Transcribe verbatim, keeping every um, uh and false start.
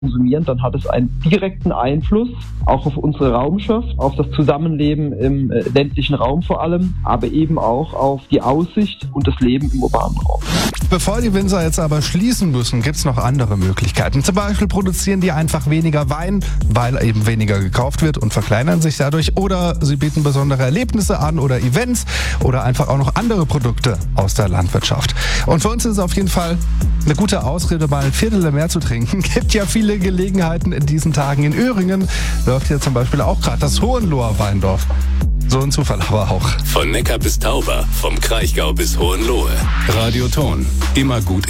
konsumieren, dann hat es einen direkten Einfluss auch auf unsere Raumschaft, auf das Zusammenleben im äh, ländlichen Raum vor allem, aber eben auch auf die Aussicht und das Leben im urbanen Raum. Bevor die Winzer jetzt aber schließen müssen, gibt es noch andere Möglichkeiten. Zum Beispiel produzieren die einfach weniger Wein, weil eben weniger gekauft wird und verkleinern sich dadurch. Oder sie bieten besondere Erlebnisse an oder Events oder einfach auch noch andere Produkte aus der Landwirtschaft. Und für uns ist es auf jeden Fall eine gute Ausrede, mal ein Viertel mehr zu trinken. Gibt ja viele Gelegenheiten in diesen Tagen. In Öhringen läuft hier zum Beispiel auch gerade das Hohenloher Weindorf. So ein Zufall aber auch. Von Neckar bis Tauber, vom Kraichgau bis Hohenlohe. Radio Ton, immer gut